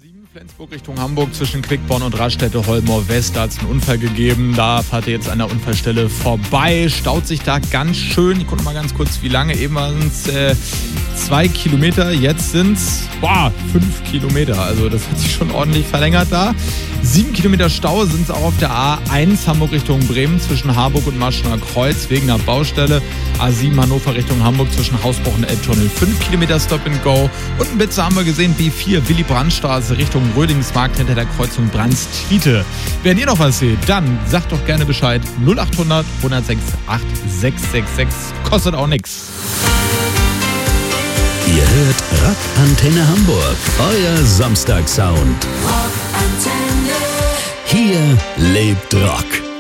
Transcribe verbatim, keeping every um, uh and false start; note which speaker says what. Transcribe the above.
Speaker 1: sieben Flensburg Richtung Hamburg zwischen Quickborn und Raststätte-Holmor West. Da hat es einen Unfall gegeben. Da fahrt ihr jetzt an der Unfallstelle vorbei. Staut sich da ganz schön. Ich gucke mal ganz kurz, wie lange. Eben waren es äh, zwei Kilometer. Jetzt sind es fünf Kilometer. Also das hat sich schon ordentlich verlängert da. Sieben Kilometer Stau sind es auch auf der A eins Hamburg Richtung Bremen zwischen Harburg und Maschener Kreuz wegen einer Baustelle. A sieben Hannover Richtung Hamburg zwischen Hausbruch und Elbtunnel. fünf Kilometer Stop and Go. Und ein Blitzer haben wir gesehen. B vier Willy Brandt-Straße Richtung Rödingsmarkt hinter der Kreuzung Brandstiete. Wenn ihr noch was seht, dann sagt doch gerne Bescheid. null acht hundert, hundertsechs, acht sechs sechs sechs. Kostet auch nichts.
Speaker 2: Ihr hört Rock Antenne Hamburg, euer Samstag-Sound. Hier lebt Rock.